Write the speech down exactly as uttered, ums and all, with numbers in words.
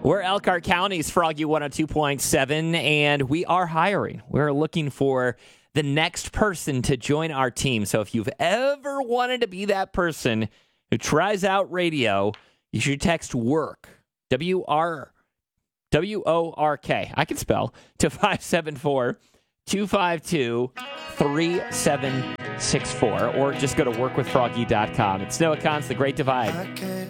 We're Elkhart County's Froggy one oh two point seven, and we are hiring. We're looking for the next person to join our team. So if you've ever wanted to be that person who tries out radio, you should text WORK, W R W O R K, I can spell, to five seven four, two five two, three seven six four, or just go to work with froggy dot com. It's Noah Kahn's The Great Divide.